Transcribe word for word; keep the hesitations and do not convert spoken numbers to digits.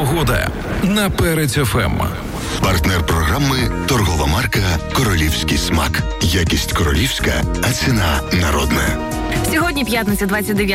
Погода на Перець еф ем. Партнер програми – торгова марка «Королівський смак». Якість королівська, а ціна народна. Сьогодні п'ятниця, двадцять дев'яте